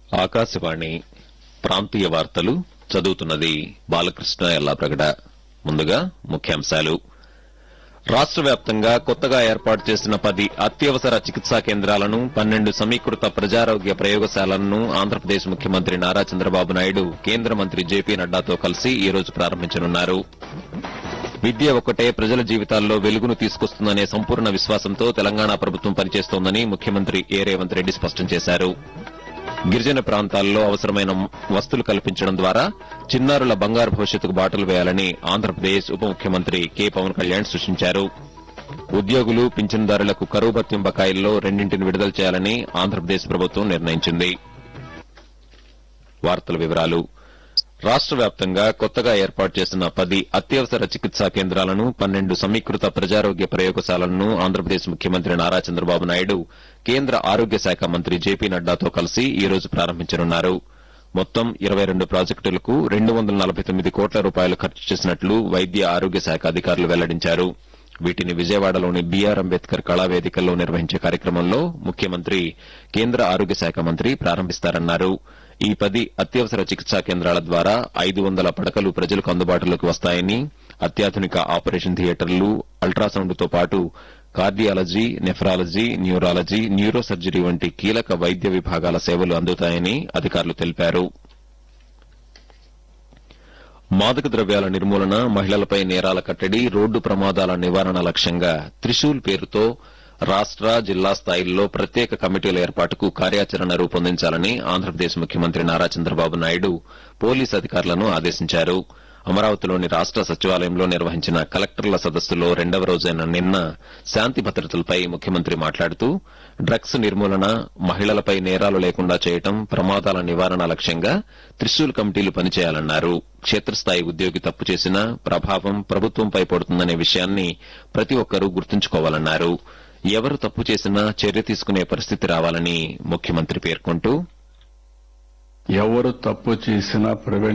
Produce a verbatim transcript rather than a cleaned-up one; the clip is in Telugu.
ఆకాశవాణి ప్రాంతీయ వార్తలు చదువుతున్నది బాలకృష్ణ ఎల్లాప్రగడ. ముందుగా ముఖ్యాంశాలు. రాష్ట వ్యాప్తంగా కొత్తగా ఏర్పాటు చేసిన పది అత్యవసర చికిత్సా కేంద్రాలను, పన్నెండు సమీకృత ప్రజారోగ్య ప్రయోగశాలలను ఆంధ్రప్రదేశ్ ముఖ్యమంత్రి నారా చంద్రబాబు నాయుడు కేంద్ర మంత్రి జేపీ నడ్డాతో కలిసి ఈ రోజు ప్రారంభించనున్నారు. విద్య ఒక్కటే ప్రజల జీవితాల్లో వెలుగును తీసుకొస్తుందనే సంపూర్ణ విశ్వాసంతో తెలంగాణ ప్రభుత్వం పనిచేస్తోందని ముఖ్యమంత్రి ఏ రేవంత్ రెడ్డి స్పష్టం చేశారు. గిరిజన ప్రాంతాల్లో అవసరమైన వసతులు కల్పించడం ద్వారా చిన్నారుల బంగారు భవిష్యత్తుకు బాటలు వేయాలని ఆంధ్రప్రదేశ్ ఉప ముఖ్యమంత్రి కె పవన్ కళ్యాణ్ సూచించారు. ఉద్యోగులు, పింఛనుదారులకు కరువు భత్యం బకాయిల్లో రెండింటిని విడుదల చేయాలని ఆంధ్రప్రదేశ్ ప్రభుత్వం నిర్ణయించింది. వార్తల వివరాలు. రాష్ట వ్యాప్తంగా కొత్తగా ఏర్పాటు చేసిన పది అత్యవసర చికిత్సా కేంద్రాలను, పన్నెండు సమీకృత ప్రజారోగ్య ప్రయోగశాలలను ఆంధ్రప్రదేశ్ ముఖ్యమంత్రి నారా చంద్రబాబు నాయుడు కేంద్ర ఆరోగ్య శాఖ మంత్రి జేపీ నడ్డాతో కలిసి ఈ రోజు ప్రారంభించనున్నారు. మొత్తం ఇరవై రెండు ప్రాజెక్టులకు రెండు వందల నలభై తొమ్మిది కోట్ల రూపాయలు ఖర్చు చేసినట్లు వైద్య ఆరోగ్య శాఖ అధికారులు వెల్లడించారు. వీటిని విజయవాడలోని బీఆర్ అంబేద్కర్ కళావేదికల్లో నిర్వహించే కార్యక్రమంలో ముఖ్యమంత్రి, కేంద్ర ఆరోగ్య శాఖ మంత్రి ప్రారంభిస్తారన్నారు. ఈ పది అత్యవసర చికిత్సా కేంద్రాల ద్వారా ఐదు వందల పడకలు ప్రజలకు అందుబాటులోకి వస్తాయని, అత్యాధునిక ఆపరేషన్ థియేటర్లు, అల్ట్రాసౌండ్తో పాటు cardiology, nephrology, neurology, neuro surgery వంటి కీలక వైద్య విభాగాల సేవలు అందుతాయని అధికారులు తెలిపారు. మాదక ద్రవ్యాల నిర్మూలన, మహిళలపై నేరాల కట్టడి, రోడ్డు ప్రమాదాల నివారణ లక్ష్యంగా త్రిశూల్ పేరుతో రాష్ట, జిల్లా స్థాయిల్లో ప్రత్యేక కమిటీల ఏర్పాటుకు కార్యాచరణ రూపొందించాలని ఆంధ్రప్రదేశ్ ముఖ్యమంత్రి నారా చంద్రబాబు నాయుడు పోలీసు అధికారులను ఆదేశించారు. అమరావతిలోని రాష్ట సచివాలయంలో నిర్వహించిన కలెక్టర్ల సదస్సులో రెండవ రోజైన నిన్న శాంతి భద్రతలపై ముఖ్యమంత్రి మాట్లాడుతూ, డ్రగ్స్ నిర్మూలన, మహిళలపై నేరాలు లేకుండా చేయడం, ప్రమాదాల నివారణ లక్ష్యంగా త్రిశూల్ కమిటీలు పనిచేయాలన్నారు. క్షేత్రస్థాయి ఉద్యోగి తప్పు చేసినా ప్రభావం ప్రభుత్వంపై పడుతుందనే విషయాన్ని ప్రతి ఒక్కరూ గుర్తుంచుకోవాలన్నారు. ఎవరు తప్పు చేసినా చర్య తీసుకునే పరిస్థితి రావాలని ముఖ్యమంత్రి పేర్కొంటూ, ఎవరు తప్పు చేసినా